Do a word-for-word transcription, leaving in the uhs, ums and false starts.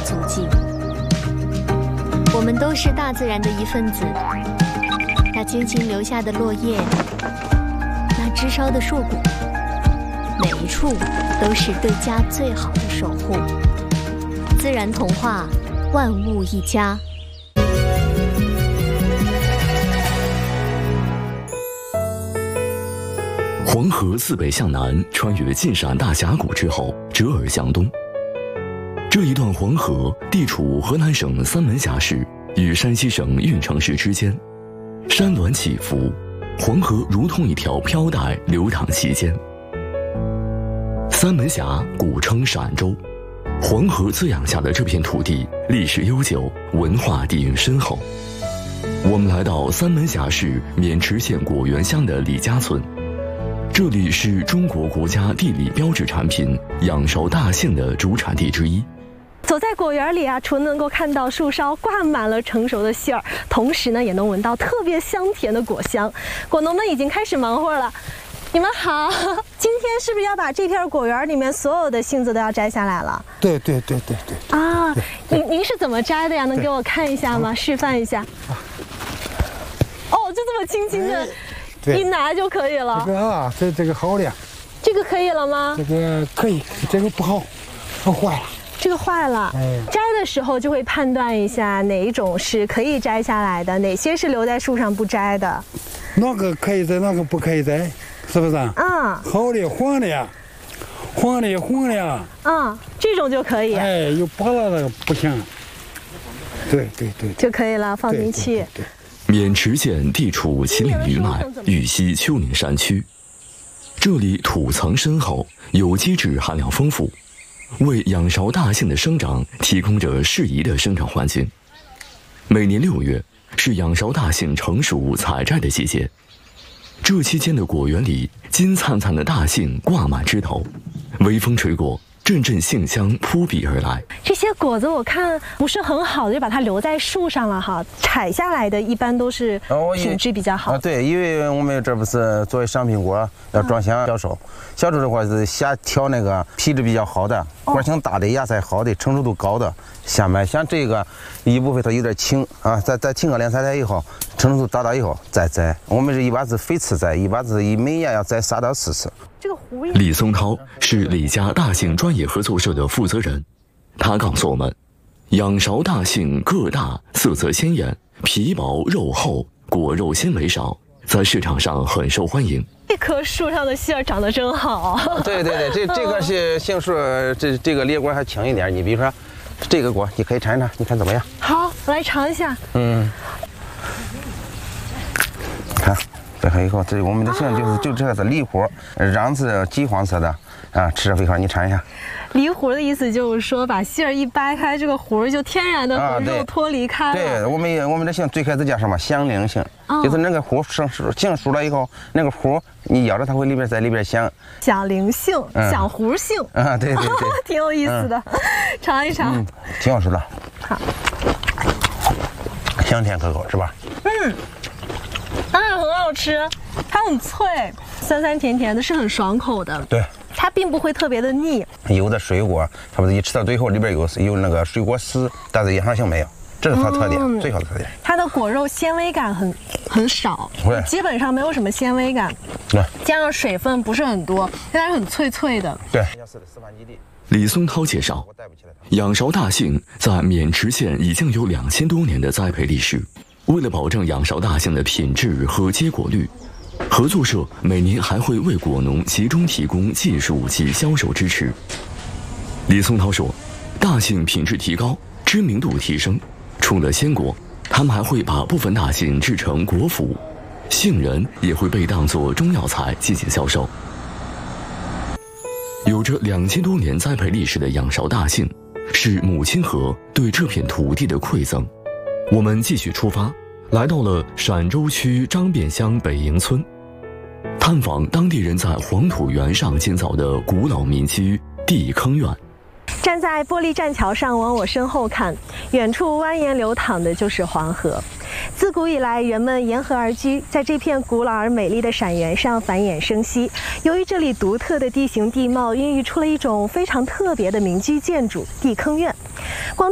足迹。我们都是大自然的一份子，那轻轻留下的落叶，那枝梢的硕果，每一处都是对家最好的守护。自然童话，万物一家。 黄河自北向南，穿越晋陕大峡谷之后，折而向东。这一段黄河地处河南省三门峡市与山西省运城市之间，山峦起伏，黄河如同一条飘带流淌其间。三门峡古称陕州，黄河滋养下的这片土地历史悠久，文化底蕴深厚。我们来到三门峡市渑池县果园乡的李家村，这里是中国国家地理标志产品仰韶大杏的主产地之一。 走在果园里啊，除了能够看到树梢挂满了成熟的杏儿，同时呢，也能闻到特别香甜的果香。果农们已经开始忙活了。你们好，今天是不是要把这片果园里面所有的杏子都要摘下来了？ 对对对对对。 啊，您您是怎么摘的呀？能给我看一下吗？示范一下。哦，就这么轻轻的。一拿就可以了。 这个啊，这这个好的。 这个可以了吗？ 这个可以，这个不好，它坏了。 这个坏了。哎，摘的时候就会判断一下哪一种是可以摘下来的，哪些是留在树上不摘的。 哪个可以摘，哪个不可以摘，是不是？ 嗯。 好的，黄的呀，黄的红的呀。 嗯，这种就可以。 哎，有拔了那个不行。对对对。 就可以了，放进去。 对。 渑池县地处秦岭余脉，豫西丘陵山区，这里土层深厚，有机质含量丰富，为仰韶大杏的生长提供着适宜的生长环境。每年六月是仰韶大杏成熟采摘的季节，这期间的果园里金灿灿的大杏挂满枝头，微风吹过，阵阵杏香扑鼻而来。 这些果子我看不是很好的，就把它留在树上了哈。采下来的一般都是品质比较好。 啊，对，因为我们这不是作为商品果要装箱销售，销售的话是瞎挑那个皮质比较好的、果型大的、芽菜好的、成熟度高的下买。像这个一部分它有点青啊，再再青个两三天以后，成熟度达到以后再摘。我们是一把子非次摘，一把子一每年要摘三到四次。 李松涛是李家大杏专业合作社的负责人，他告诉我们，仰韶大杏个大，色泽鲜艳，皮薄肉厚，果肉纤维少，在市场上很受欢迎。 这棵树上的杏儿长得真好。 对对对，这这个是杏树，这这个裂果还轻一点。你比如说，这个果你可以尝一尝，你看怎么样？ 好，我来尝一下。 嗯，看。掰开以后，这我们的杏就是就这个是梨核，瓤是橘黄色的啊，吃着非常，你尝一下。 梨核的意思就是说，把杏儿一掰开，这个核就天然的和肉脱离开了。 对，我们我们的杏最开始叫什么香菱杏，就是那个核生杏熟了以后，那个核你咬着它会里边在里边香。 响铃杏，响核杏啊，对对对， 挺有意思的，尝一尝。 挺好吃的。 好， 香甜可口是吧？ 嗯。当然很好吃，它很脆，酸酸甜甜的，是很爽口的。 对， 它并不会特别的腻。 有的水果，它不是一吃到最后里边有有那个水果丝，但是延长性没有，这是它特点，嗯、最好的特点。 它的果肉纤维感很很少，基本上没有什么纤维感。 对， 加上水分不是很多，但是很脆脆的。 对。 李松涛介绍，仰韶大杏在渑池县已经有两千多年的栽培历史。为了保证仰韶大杏的品质和结果率，合作社每年还会为果农集中提供技术及销售支持。李松涛说，大杏品质提高，知名度提升，除了鲜果，他们还会把部分大杏制成果脯，杏仁也会被当作中药材进行销售。有着两千多年栽培历史的仰韶大杏，是母亲河对这片土地的馈赠。我们继续出发，来到了陕州区张卞乡北营村，探访当地人在黄土原上建造的古老民居地坑院。 站在玻璃栈桥上往我身后看，远处蜿蜒流淌的就是黄河。自古以来，人们沿河而居，在这片古老而美丽的陕原上繁衍生息。由于这里独特的地形地貌，孕育出了一种非常特别的民居建筑——地坑院。光